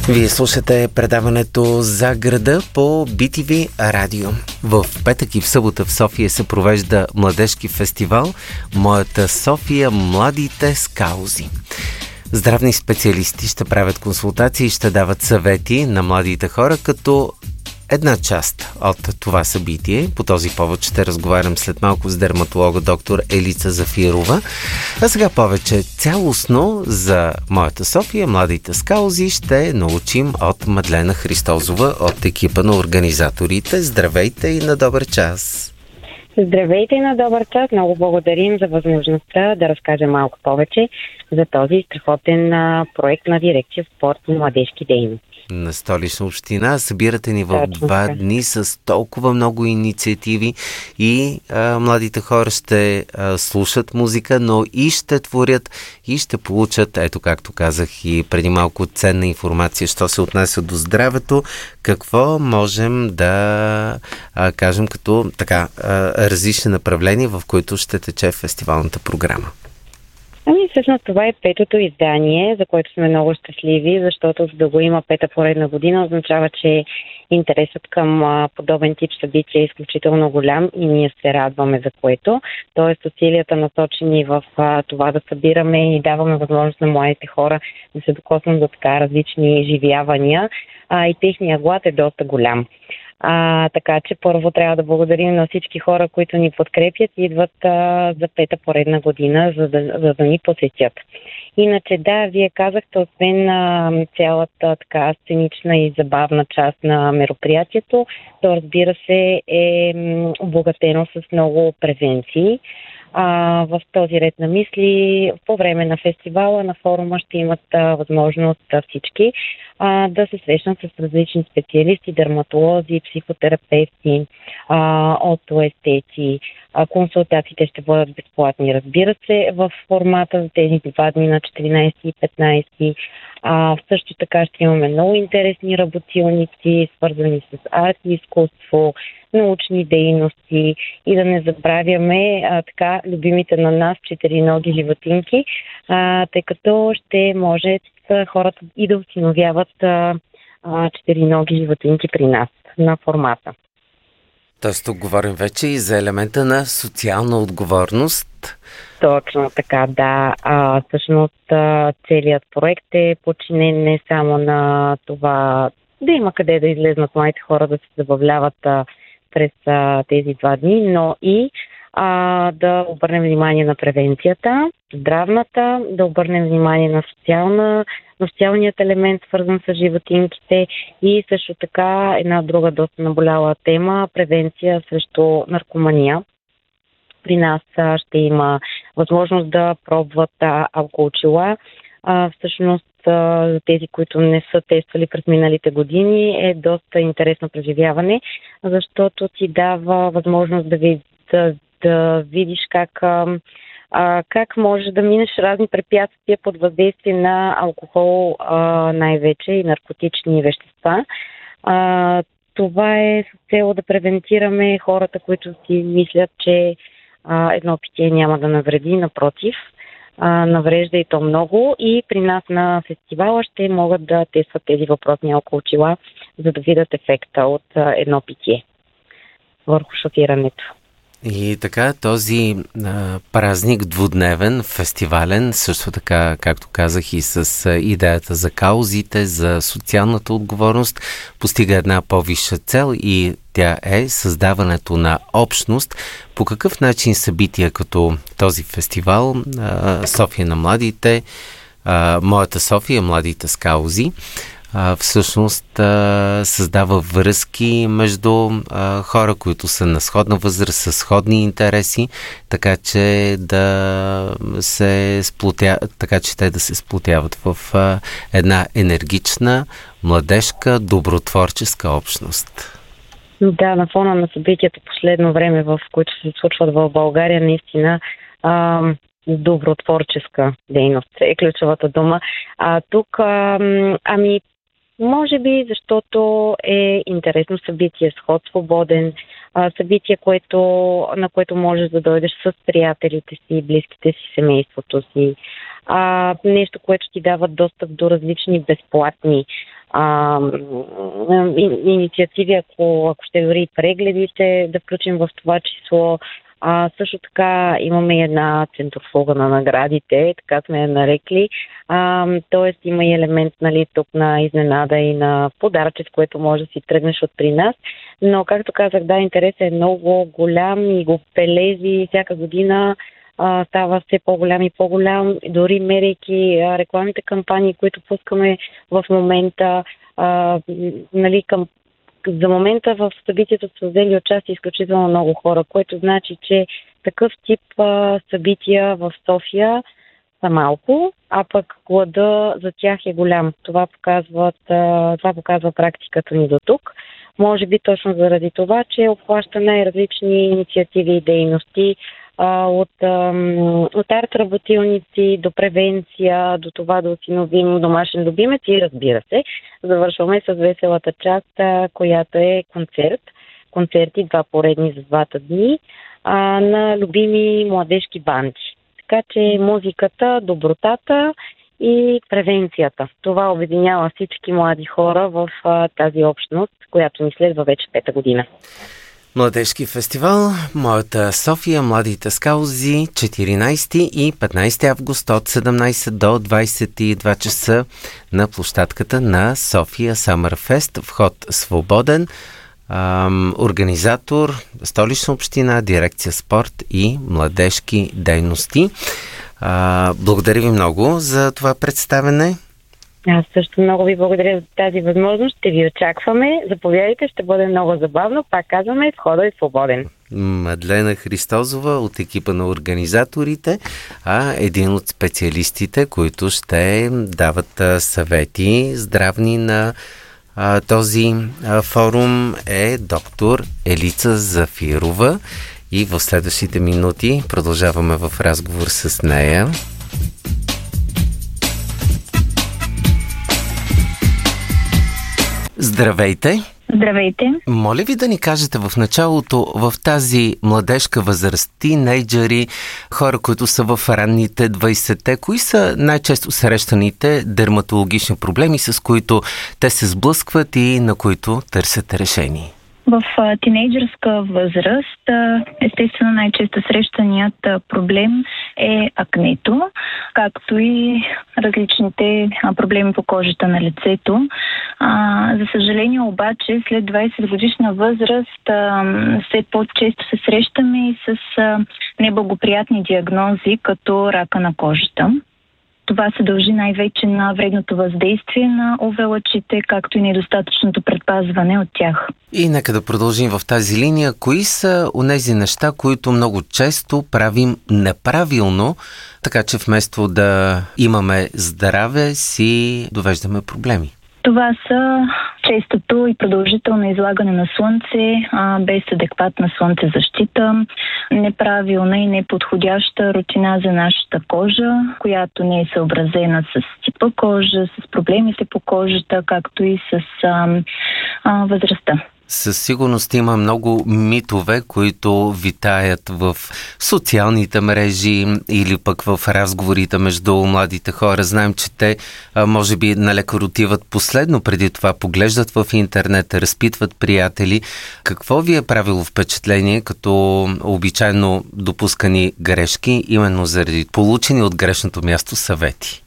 Вие слушате предаването За града по BTV радио. В петък и в събота в София се провежда младежки фестивал "Моята София. Младите с каузи". Здравни специалисти ще правят консултации и ще дават съвети на младите хора, като една част от това събитие. По този повод ще разговарям след малко с дерматолога доктор Елица Зафирова. А сега повече цялостно за "Моята София. Младите с каузи" ще научим от Мадлена Христозова от екипа на организаторите. Здравейте и на добър час! Здравейте и на добър час! Много благодарим за възможността да разкажем малко повече за този страхотен проект на дирекция спорт и младежки дейности. На Столична община събирате ни в 2 дни с толкова много инициативи и младите хора ще слушат музика, но и ще творят и ще получат, ето както казах и преди малко, ценна информация, що се отнася до здравето. Какво можем да кажем като различни направления, в които ще тече фестивалната програма? Всъщност това е 5-то издание, за което сме много щастливи, защото за да го има 5-та поредна година означава, че интересът към подобен тип събития е изключително голям и ние се радваме за което. Тоест усилията насочени в това да събираме и даваме възможност на младите хора да се докоснат до така различни изживявания и техния глад е доста голям. Така че първо трябва да благодарим на всички хора, които ни подкрепят и идват за 5-та поредна година, за да ни посетят. Иначе да, вие казахте, освен цялата така сценична и забавна част на мероприятието, то разбира се е обогатено с много превенции. В този ред на мисли, по време на фестивала, на форума ще имат възможност всички да се срещнат с различни специалисти, дерматолози, психотерапевти, ортоестети. Консултациите ще бъдат безплатни, разбира се, в формата за тези 2 дни на 14 и 15. Също така ще имаме много интересни работилници, свързани с арт и изкуство, научни дейности и да не забравяме така любимите на нас 4-ноги животинки, тъй като ще може хората и да осиновяват 4-ноги животинки при нас на формата. Тоест тук говорим вече и за елемента на социална отговорност. Точно така, да. Всъщност целият проект е подчинен не само на това да има къде да излезнат младите хора да се забавляват през тези 2 дни, но и да обърнем внимание на превенцията, здравната, да обърнем внимание на социалният елемент, свързан с животинките и също така една друга доста наболяла тема – превенция срещу наркомания. При нас ще има възможност да пробват алкохолчила. Всъщност за тези, които не са тествали през миналите години, е доста интересно преживяване, защото ти дава възможност да видиш как можеш да минеш разни препятствия под въздействие на алкохол, най-вече и наркотични вещества. Това е с цел да превентираме хората, които си мислят, че едно питие няма да навреди, напротив, наврежда и то много. И при нас на фестивала ще могат да тестват тези въпросни алкохолчила, за да видят ефекта от едно питие върху шофирането. И така, този празник двудневен, фестивален, също така, както казах, и с идеята за каузите, за социалната отговорност, постига една по-висша цел и тя е създаването на общност. По какъв начин събития като този фестивал "София на младите", "Моята София. Младите с каузи", всъщност създава връзки между хора, които са на сходна възраст, с сходни интереси, така че те да се сплотяват в една енергична, младежка, добротворческа общност. Да, на фона на събитията последно време, в които се случват в България, наистина добротворческа дейност е ключовата дума. Тук, може би, защото е интересно събитие, сход свободен, събитие, на което можеш да дойдеш с приятелите си, близките си, семейството си. Нещо, което ти дава достъп до различни безплатни инициативи, ако ще дори прегледите, да включим в това число. Също така имаме една центрофуга на наградите, така сме я нарекли. Тоест има и елемент, нали, тук на изненада и на подаръче, с което може да си тръгнеш от при нас. Но, както казах, да, интересът е много голям и го белези всяка година. Става все по-голям и по-голям, дори мерейки рекламните кампании, които пускаме в момента, нали, за момента в събитието са взели участие изключително много хора, което значи, че такъв тип събития в София са малко, а пък глада за тях е голям. Това показва практиката ни до тук. Може би точно заради това, че обхваща най-различни инициативи и дейности, от арт-работилници до превенция, до това да осиновим домашен любимец и, разбира се, завършваме с веселата част, която е концерти, 2 поредни за 2 дни на любими младежки банди. Така че музиката, добротата и превенцията. Това обединява всички млади хора в тази общност, която ни следва вече 5-та година. Младежки фестивал Моята София, Младите скаузи, 14 и 15 август от 17 до 22 часа на площадката на София Самърфест. Вход свободен. Организатор Столична община, дирекция спорт и младежки дейности. Благодаря ви много за това представене. Аз също много ви благодаря за тази възможност. Ще ви очакваме. Заповядайте, ще бъде много забавно. Пак казваме, входът е свободен. Мадлена Христозова от екипа на организаторите, един от специалистите, които ще дават съвети здравни на този форум, е доктор Елица Зафирова. И в следващите минути продължаваме в разговор с нея. Здравейте! Здравейте! Моля ви да ни кажете в началото, в тази младежка възраст, тинейджери, хора, които са в ранните 20-те, кои са най-често срещаните дерматологични проблеми, с които те се сблъскват и на които търсят решение? В тинейджърска възраст, естествено най-често срещаният проблем е акнето, както и различните проблеми по кожата на лицето. За съжаление обаче, след 20 годишна възраст все по-често се срещаме и с неблагоприятни диагнози, като рака на кожата. Това се дължи най-вече на вредното въздействие на UV-лъчите, както и недостатъчното предпазване от тях. И нека да продължим в тази линия. Кои са онези неща, които много често правим неправилно, така че вместо да имаме здраве, си довеждаме проблеми? Това са честото и продължително излагане на слънце, без адекватна слънцезащита, неправилна и неподходяща рутина за нашата кожа, която не е съобразена с типа кожа, с проблемите по кожата, както и с възрастта. Със сигурност има много митове, които витаят в социалните мрежи или пък в разговорите между младите хора. Знаем, че те може би на лекар отиват последно, преди това поглеждат в интернет, разпитват приятели. Какво ви е правило впечатление като обичайно допускани грешки, именно заради получени от грешното място съвети?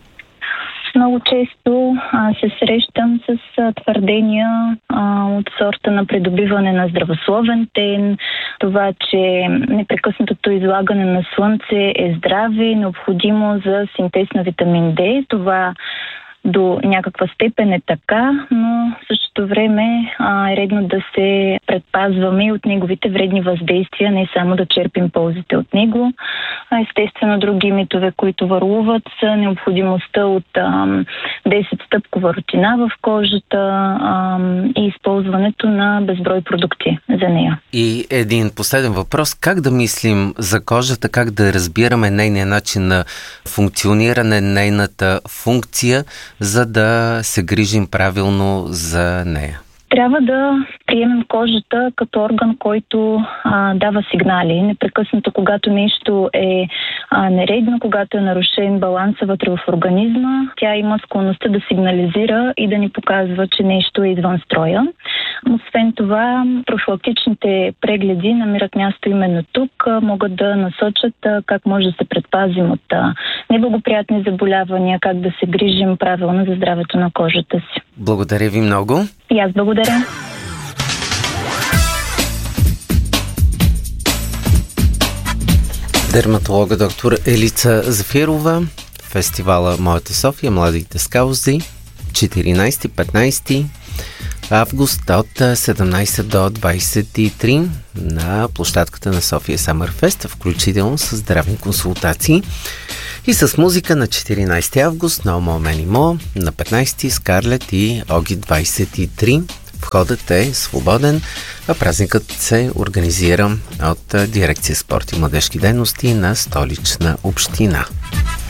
Много често се срещам с твърдения от сорта на придобиване на здравословен тен, това, че непрекъснатото излагане на слънце е здраве, необходимо за синтез на витамин D. Това до някаква степен е така, но в същото време е редно да се предпазваме от неговите вредни въздействия, не само да черпим ползите от него. Естествено, други митове, които върлуват, са необходимостта от 10-стъпкова рутина в кожата и използването на безброй продукти за нея. И един последен въпрос. Как да мислим за кожата, как да разбираме нейния начин на функциониране, нейната функция, за да се грижим правилно за нея? Трябва да приемем кожата като орган, който дава сигнали. Непрекъснато, когато нещо е нередно, когато е нарушен баланса вътре в организма, тя има склонността да сигнализира и да ни показва, че нещо е извън строя. Освен това, профилактичните прегледи намират място именно тук, могат да насочат как може да се предпазим от неблагоприятни заболявания, как да се грижим правилно за здравето на кожата си. Благодаря ви много. И аз благодаря. Дерматолога доктор Елица Зафирова, фестивала Моята София, Младите скаузи, 14-15 август от 17 до 23 на площадката на София Самърфест, включително с здравни консултации и с музика на 14 август No More Many More, на 15 Скарлет и Оги 23. Входът е свободен, а празникът се организира от Дирекция спорт и младежки дейности на Столична община.